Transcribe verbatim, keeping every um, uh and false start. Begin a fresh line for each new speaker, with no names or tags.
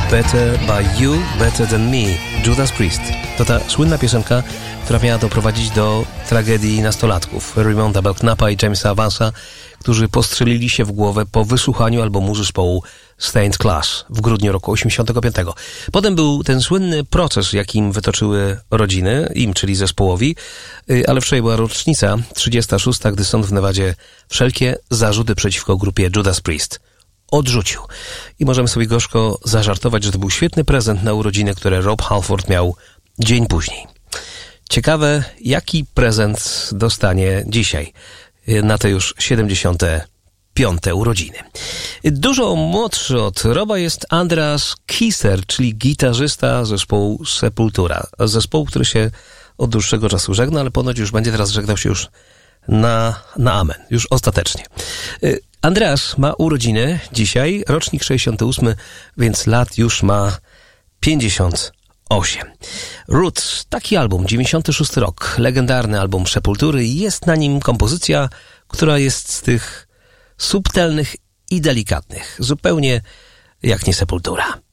Better by You, Better Than Me, Judas Priest. To ta słynna piosenka, która miała doprowadzić do tragedii nastolatków Raymonda Belknapa i Jamesa Avansa, którzy postrzelili się w głowę po wysłuchaniu albumu zespołu Stained Class w grudniu roku osiemdziesiątego piątego. Potem był ten słynny proces, jakim wytoczyły rodziny, im, czyli zespołowi, ale wczoraj była rocznica trzydziesta szósta, gdy sąd w Nevadzie wszelkie zarzuty przeciwko grupie Judas Priest odrzucił. I możemy sobie gorzko zażartować, że to był świetny prezent na urodziny, które Rob Halford miał dzień później. Ciekawe, jaki prezent dostanie dzisiaj na te już siedemdziesiąte piąte urodziny. Dużo młodszy od Roba jest Andreas Kisser, czyli gitarzysta zespołu Sepultura. Zespołu, który się od dłuższego czasu żegna, ale ponoć już będzie teraz żegnał się już na, na amen. Już ostatecznie. Andreas ma urodziny dzisiaj, rocznik sześćdziesiąty ósmy, więc lat już ma pięćdziesiąt osiem. Roots, taki album, dziewięćdziesiąty szósty rok, legendarny album Sepultury, jest na nim kompozycja, która jest z tych subtelnych i delikatnych, zupełnie jak nie Sepultura.